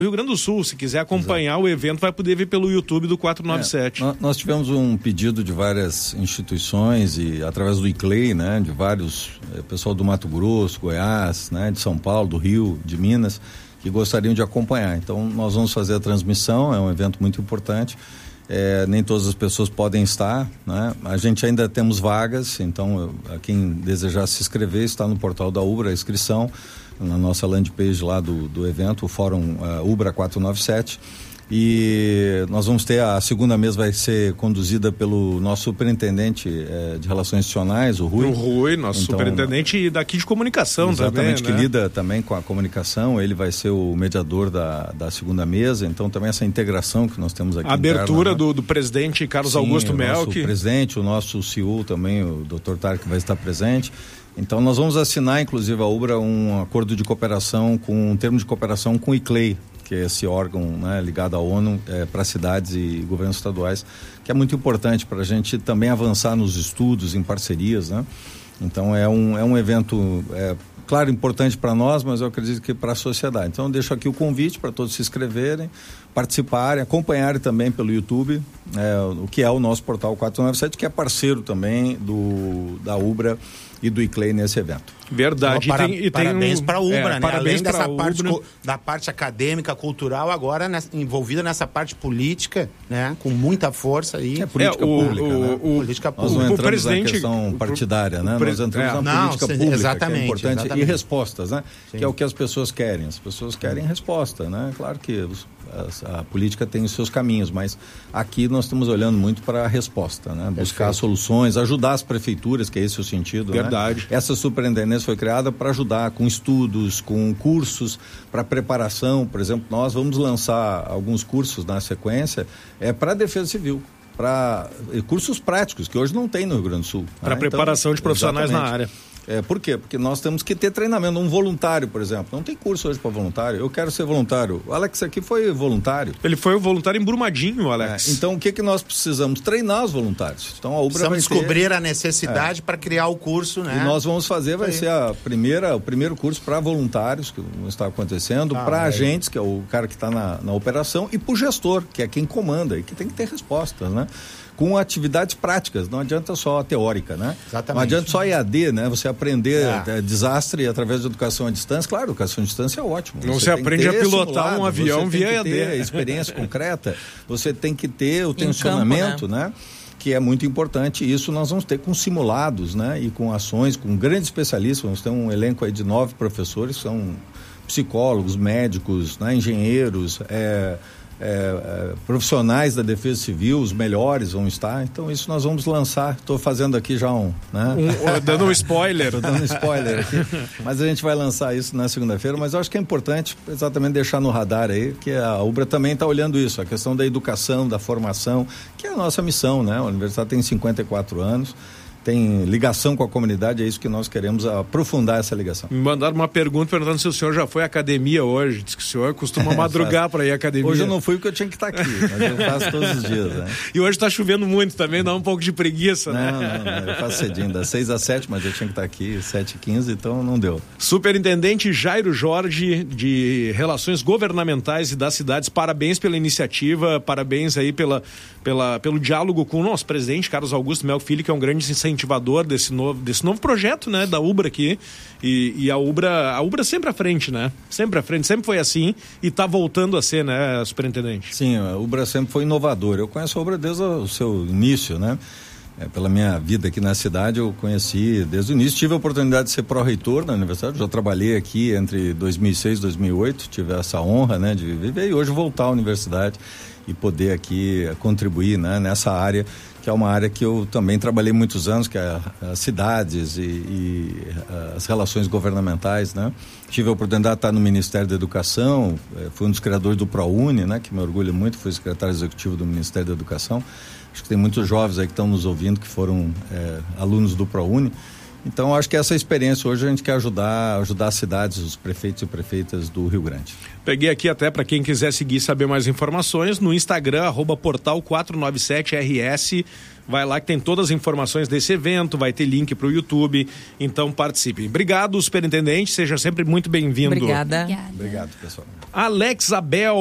Rio Grande do Sul, se quiser acompanhar o evento, vai poder ver pelo YouTube do 497. Nós tivemos um pedido de várias instituições e através do ICLEI, né, de vários, pessoal do Mato Grosso, Goiás, né, de São Paulo, do Rio, de Minas, que gostariam de acompanhar. Então nós vamos fazer a transmissão, é um evento muito importante. Nem todas as pessoas podem estar, né? A gente ainda temos vagas, então a quem desejar se inscrever está no portal da Ubra, a inscrição na nossa landing page lá do evento, o Fórum Ubra 497, e nós vamos ter a segunda mesa, vai ser conduzida pelo nosso superintendente de Relações Institucionais, o Rui. O Rui, nosso superintendente daqui de comunicação também, exatamente, que lida também com a comunicação, ele vai ser o mediador da segunda mesa, então também essa integração que nós temos aqui. A abertura interna, do presidente Carlos Augusto Melk. O presidente, o nosso CEO também, o Dr. Tarek, vai estar presente. Então nós vamos assinar, inclusive, a Ubra um acordo de cooperação, um termo de cooperação com o ICLEI, que é esse órgão, né, ligado à ONU para cidades e governos estaduais, que é muito importante para a gente também avançar nos estudos, em parcerias, né? Então é um evento, claro, importante para nós, mas eu acredito que para a sociedade. Então eu deixo aqui o convite para todos se inscreverem, participarem, acompanharem também pelo YouTube, o que é o nosso portal 497, que é parceiro também da Ubra e do ICLEI nesse evento. Verdade. Parabéns para a Ubra, né? Parabéns além dessa parte da parte acadêmica, cultural, agora envolvida nessa parte política, né? Com muita força aí. É política pública, né? Política pública. Nós não entramos na questão partidária, né? Nós entramos na política pública, exatamente, que é importante, exatamente. E respostas, né? Sim. Que é o que as pessoas querem. As pessoas querem resposta, né? Claro que a política tem os seus caminhos, mas aqui nós estamos olhando muito para a resposta, né? Buscar soluções, ajudar as prefeituras, que é esse o sentido. Verdade. Né? Essa superintendência foi criada para ajudar com estudos, com cursos para preparação. Por exemplo, nós vamos lançar alguns cursos na sequência para a Defesa Civil, para cursos práticos que hoje não tem no Rio Grande do Sul. Para preparação de profissionais exatamente. na área. Por quê? Porque nós temos que ter treinamento. Um voluntário, por exemplo, não tem curso hoje para voluntário. Eu quero ser voluntário. O Alex aqui foi voluntário. Ele foi voluntário em Brumadinho, Alex. Então o que nós precisamos? Treinar os voluntários. Então a Ubra precisamos descobrir a necessidade para criar o curso, né? E nós vamos fazer, vai ser o primeiro curso para voluntários, que está acontecendo, para agentes, que é o cara que está na operação, e para o gestor, que é quem comanda e que tem que ter respostas, né? Com atividades práticas, não adianta só a teórica, né? Exatamente. Não adianta só EAD, né? Você aprender desastre através de educação à distância. Claro, educação à distância é ótimo. Não, você aprende a pilotar um avião via EAD. Você tem que ter experiência concreta, você tem que ter o tensionamento, né? Que é muito importante. Isso nós vamos ter com simulados, né? E com ações, com grandes especialistas. Vamos ter um elenco aí de 9 professores, que são psicólogos, médicos, né? Engenheiros, profissionais da Defesa Civil, os melhores vão estar, então isso nós vamos lançar. Estou fazendo aqui já dando um spoiler. Estou dando spoiler aqui, mas a gente vai lançar isso na segunda-feira. Mas eu acho que é importante exatamente deixar no radar aí que a Ubra também está olhando isso, a questão da educação, da formação, que é a nossa missão, né? A universidade tem 54 anos, tem ligação com a comunidade, é isso que nós queremos, aprofundar essa ligação. Me mandaram uma pergunta perguntando se o senhor já foi à academia hoje. Diz que o senhor costuma madrugar para ir à academia. Hoje eu não fui porque eu tinha que estar aqui, mas eu faço todos os dias, né? E hoje está chovendo muito também, dá um pouco de preguiça, né? Não, eu faço cedinho, das 6 às 7, mas eu tinha que estar aqui 7h15, então não deu. Superintendente Jairo Jorge, de Relações Governamentais e das Cidades, parabéns pela iniciativa, parabéns aí pelo diálogo com o nosso presidente, Carlos Augusto Melk Filho, que é um grande incentivador desse novo projeto, né, da Ubra aqui, e a Ubra sempre à frente, né, sempre foi assim e está voltando a ser, né, superintendente? Sim, a Ubra sempre foi inovadora. Eu conheço a Ubra desde o seu início, né, pela minha vida aqui na cidade, eu conheci desde o início, tive a oportunidade de ser pró-reitor na universidade, já trabalhei aqui entre 2006 e 2008, tive essa honra, né, de viver e hoje voltar à universidade e poder aqui contribuir, né, nessa área, que é uma área que eu também trabalhei muitos anos, que é as cidades e as relações governamentais, né? Tive a oportunidade de estar no Ministério da Educação, fui um dos criadores do ProUni, né? Que me orgulha muito, fui secretário executivo do Ministério da Educação. Acho que tem muitos jovens aí que estão nos ouvindo, que foram alunos do ProUni. Então, acho que essa experiência hoje a gente quer ajudar as cidades, os prefeitos e prefeitas do Rio Grande. Peguei aqui até para quem quiser seguir e saber mais informações no Instagram, @portal497RS. vai lá que tem todas as informações desse evento, vai ter link para o YouTube, então participe. Obrigado, superintendente, seja sempre muito bem-vindo. Obrigada. Obrigado, pessoal. Alex Abel.